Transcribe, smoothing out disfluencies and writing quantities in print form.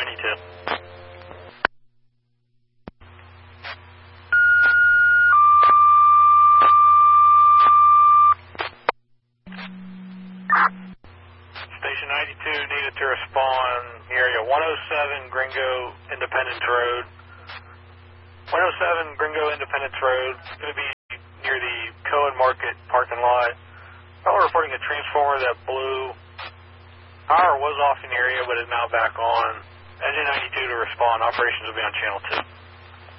92. Station 92 needed to respond area 107 Gringo Independence Road. 107 Gringo Independence Road. It's going to be near the Cohen Market parking lot. We're reporting a transformer that blew. Power was off in the area, but is now back on. Engine 92 to respond. Operations will be on channel 2.